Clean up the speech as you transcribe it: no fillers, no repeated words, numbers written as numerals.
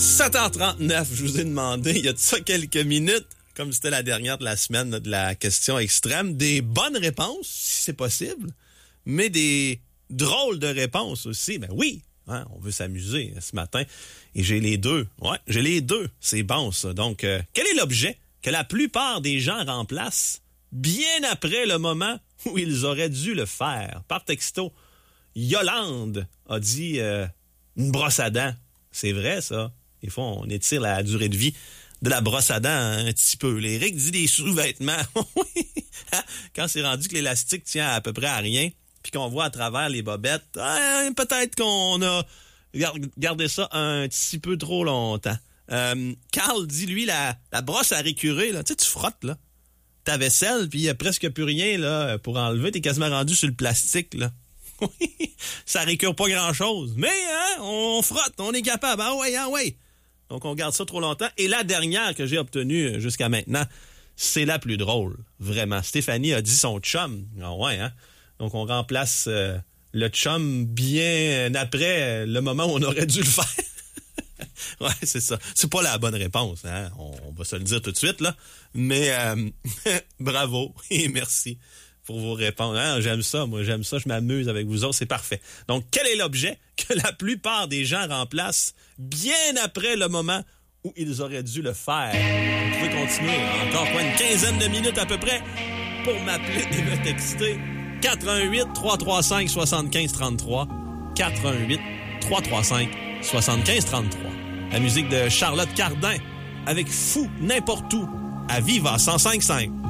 7h39, je vous ai demandé, il y a de ça quelques minutes, comme c'était la dernière de la semaine là, de la question extrême, des bonnes réponses, si c'est possible, mais des drôles de réponses aussi. Ben oui, hein, on veut s'amuser ce matin. Et j'ai les deux. Ouais, j'ai les deux. C'est bon, ça. Donc, quel est l'objet que la plupart des gens remplacent bien après le moment où ils auraient dû le faire? Par texto, Yolande a dit une brosse à dents. C'est vrai, ça. Des fois, on étire la durée de vie de la brosse à dents un petit peu. L'Éric dit des sous-vêtements. Quand c'est rendu que l'élastique tient à peu près à rien, puis qu'on voit à travers les bobettes, peut-être qu'on a gardé ça un petit peu trop longtemps. Carl dit, lui, la brosse à récurer, là, tu sais, tu frottes, là, ta vaisselle, puis il n'y a presque plus rien là pour enlever. T'es quasiment rendu sur le plastique, là. Ça récure pas grand-chose. Mais, hein, on frotte, on est capable. Ah ouais. Donc, on garde ça trop longtemps. Et la dernière que j'ai obtenue jusqu'à maintenant, c'est la plus drôle, vraiment. Stéphanie a dit son chum. Ah ouais, hein? Donc, on remplace le chum bien après le moment où on aurait dû le faire. Ouais, c'est ça. C'est pas la bonne réponse, hein? On va se le dire tout de suite, là. Mais bravo et merci pour vos réponses. Hein? J'aime ça, je m'amuse avec vous autres, c'est parfait. Donc, quel est l'objet que la plupart des gens remplacent bien après le moment où ils auraient dû le faire? Vous pouvez continuer, encore une quinzaine de minutes à peu près, pour m'appeler et me texter. 418-335-7533. 418-335-7533. La musique de Charlotte Cardin avec Fou n'importe où à Viva 105.5.